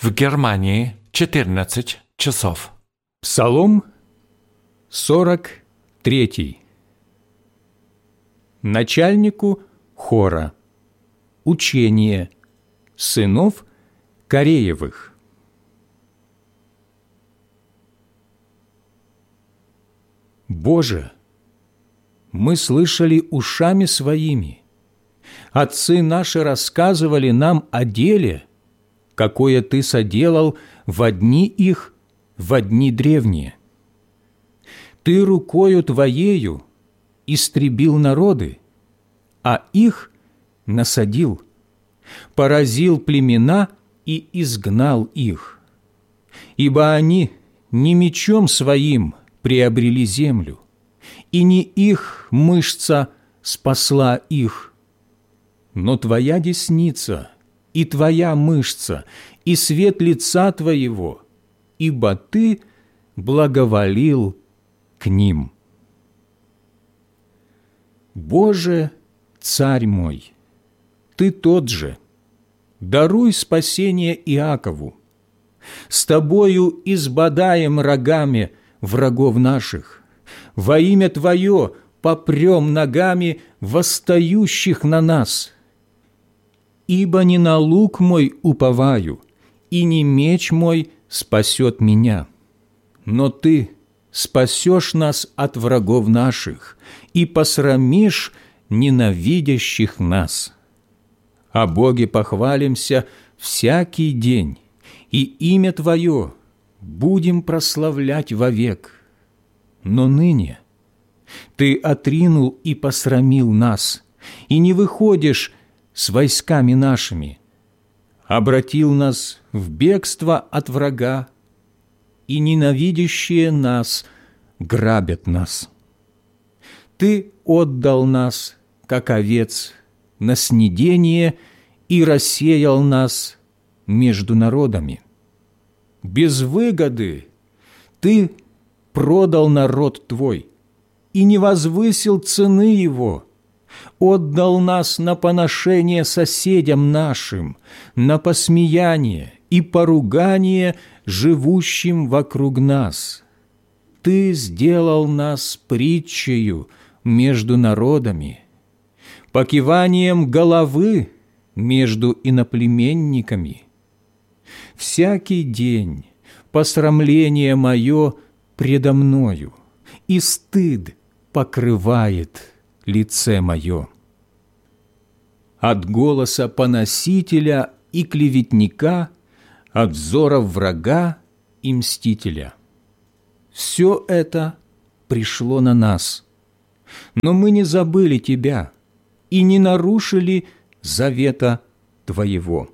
В Германии 14 часов. Псалом 43. Начальнику хора. Учение сынов Кореевых. Боже, мы слышали ушами своими. Отцы наши рассказывали нам о деле, какое Ты соделал во дни их, во дни древние. Ты рукою Твоею истребил народы, а их насадил, поразил племена и изгнал их. Ибо они не мечом своим приобрели землю, и не их мышца спасла их, но Твоя десница и Твоя мышца, и свет лица Твоего, ибо Ты благоволил к ним. Боже, Царь мой, Ты тот же, даруй спасение Иакову. С Тобою избодаем рогами врагов наших, во имя Твое попрем ногами восстающих на нас. Ибо не на лук мой уповаю, и не меч мой спасет меня, но Ты спасешь нас от врагов наших и посрамишь ненавидящих нас. О Боге похвалимся всякий день, и имя Твое будем прославлять вовек. Но ныне Ты отринул и посрамил нас, и не выходишь с войсками нашими, обратил нас в бегство от врага, и ненавидящие нас грабят нас. Ты отдал нас, как овец, на снедение и рассеял нас между народами. Без выгоды Ты продал народ Твой и не возвысил цены его, отдал нас на поношение соседям нашим, на посмеяние и поругание живущим вокруг нас. Ты сделал нас притчею между народами, покиванием головы между иноплеменниками. Всякий день посрамление мое предо мною, и стыд покрывает лице мое. От голоса поносителя и клеветника, от взоров врага и мстителя. Все это пришло на нас, но мы не забыли Тебя и не нарушили завета Твоего.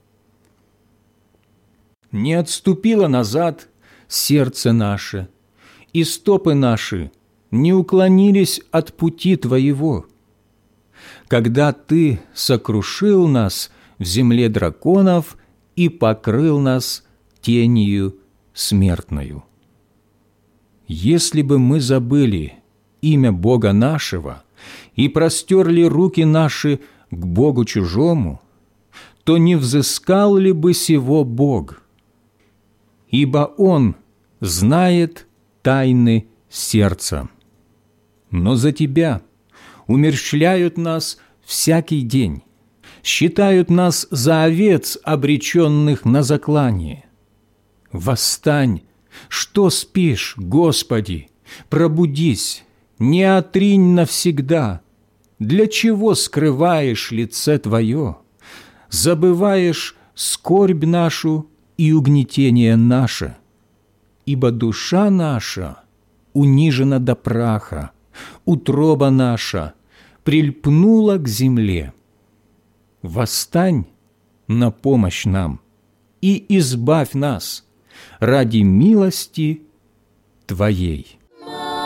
Не отступило назад сердце наше, и стопы наши не уклонились от пути Твоего. Когда Ты сокрушил нас в земле драконов и покрыл нас тенью смертною. Если бы мы забыли имя Бога нашего и простерли руки наши к Богу чужому, то не взыскал ли бы сего Бог? Ибо Он знает тайны сердца. Но за Тебя умерщвляют нас всякий день, считают нас за овец, обреченных на заклание. Восстань, что спишь, Господи, пробудись, не отринь навсегда. Для чего скрываешь лице Твое, забываешь скорбь нашу и угнетение наше? Ибо душа наша унижена до праха, утроба наша прильпнула к земле. Восстань на помощь нам и избавь нас ради милости Твоей.